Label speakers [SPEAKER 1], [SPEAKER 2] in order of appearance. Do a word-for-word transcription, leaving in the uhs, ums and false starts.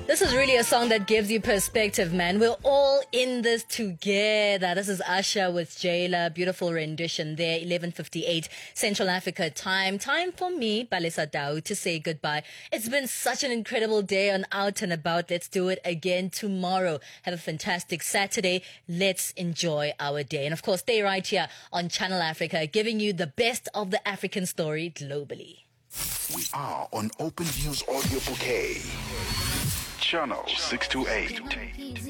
[SPEAKER 1] This is really a song that gives you perspective, man. We're all in this together. This is Asha with Jayla. Beautiful rendition there. eleven fifty-eight Central Africa time. Time for me, Palesa Dao, to say goodbye. It's been such an incredible day on Out and About. Let's do it again tomorrow. Have a fantastic Saturday. Let's enjoy our day. And of course, stay right here on Channel Africa, giving you the best of the African story globally.
[SPEAKER 2] We are on Open Views Audio Bouquet. Channel six two eight.